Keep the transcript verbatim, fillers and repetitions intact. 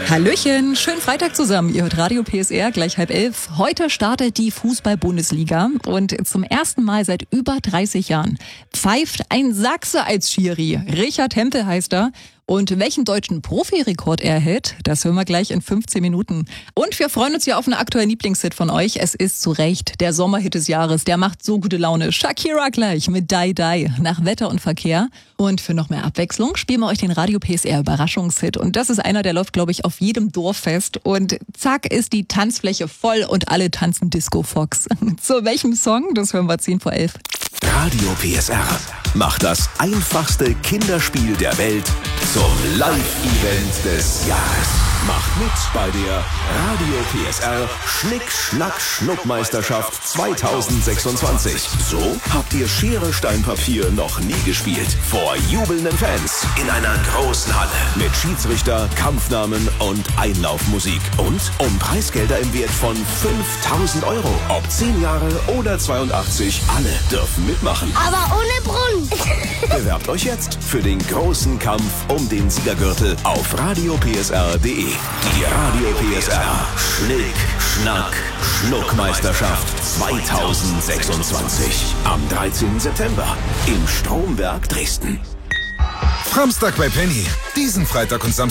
Hallöchen, schönen Freitag zusammen. Ihr hört Radio P S R, gleich halb elf. Heute startet die Fußball-Bundesliga und zum ersten Mal seit über dreißig Jahren pfeift ein Sachse als Schiri. Richard Hempel heißt er. Und welchen deutschen Profirekord er hält, das hören wir gleich in fünfzehn Minuten. Und wir freuen uns ja auf einen aktuellen Lieblingshit von euch. Es ist zu Recht der Sommerhit des Jahres. Der macht so gute Laune. Shakira gleich mit Die Die nach Wetter und Verkehr. Und für noch mehr Abwechslung spielen wir euch den Radio P S R Überraschungshit. Und das ist einer, der läuft, glaube ich, auf jedem Dorffest. Und zack ist die Tanzfläche voll und alle tanzen Disco Fox. Zu welchem Song? Das hören wir zehn vor elf. Radio P S R macht das einfachste Kinderspiel der Welt zum Live-Event des Jahres. Macht mit bei der Radio P S R Schnick, Schnack, Schnuckmeisterschaft zwanzig sechsundzwanzig. So habt ihr Schere, Stein, Papier noch nie gespielt. Vor jubelnden Fans in einer großen Halle mit Schiedsrichter, Kampfnamen und Einlaufmusik. Und um Preisgelder im Wert von fünftausend Euro. Ob zehn Jahre oder zweiundachtzig, alle dürfen mitmachen. Aber ohne Brunnen. Bewerbt euch jetzt für den großen Kampf um den Siegergürtel auf radio p s r punkt d e. Die Radio P S R Schnick, Schnack, Schnuckmeisterschaft zwanzig sechsundzwanzig. Am dreizehnten September im Stromberg Dresden. Samstag bei Penny. Diesen Freitag und Samstag